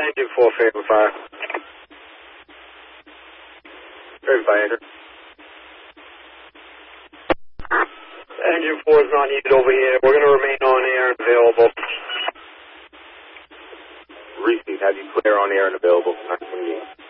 Engine 4, favorite fire. Verify, Andrew. Engine 4 is not needed over here. We're going to remain on air and available. Repeat, have you clear on air and available for 928?